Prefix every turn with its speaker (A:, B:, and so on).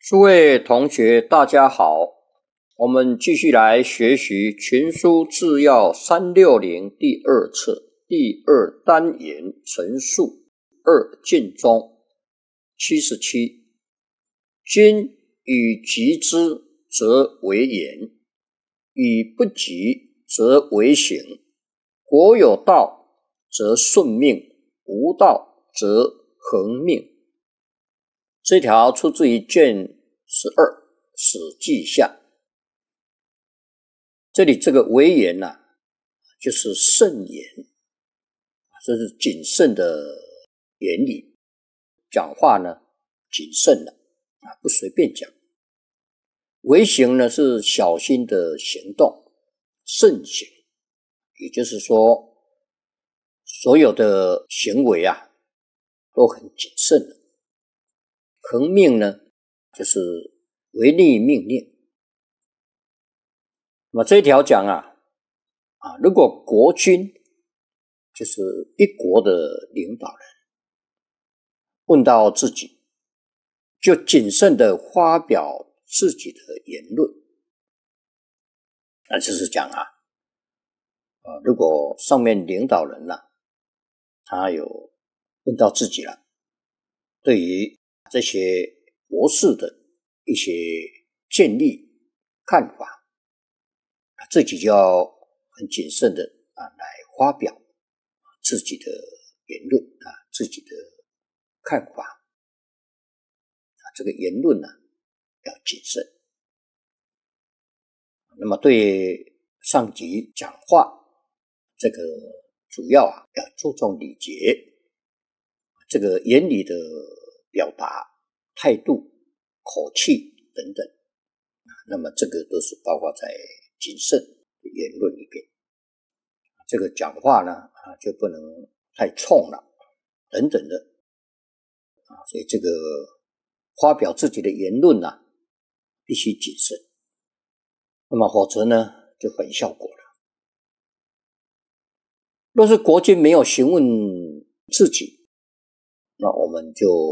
A: 诸位同学，大家好，我们继续来学习《群书治要360》第二册第二单元陈述二进中77。今与急之，则为言；与不急，则为行。国有道，则顺命；无道，则恒命。这条出自于卷12史记下。这里这个为言就是慎言，这是谨慎的原理，讲话呢谨慎了不随便讲。为行呢是小心的行动，慎行，也就是说所有的行为都很谨慎的。恒命呢就是违逆命令。那么这一条讲如果国君就是一国的领导人问到自己，就谨慎的发表自己的言论。就是讲如果上面领导人他有问到自己了，对于这些国事的一些建议看法，自己就要很谨慎的来发表自己的言论自己的看法这个言论要谨慎。那么对上级讲话，这个主要要注重礼节，这个言语的表达、态度、口气等等，那么这个都是包括在谨慎的言论里边。这个讲话呢就不能太冲了等等的所以这个发表自己的言论必须谨慎，那么否则呢就反效果了。若是国君没有询问自己，那我们就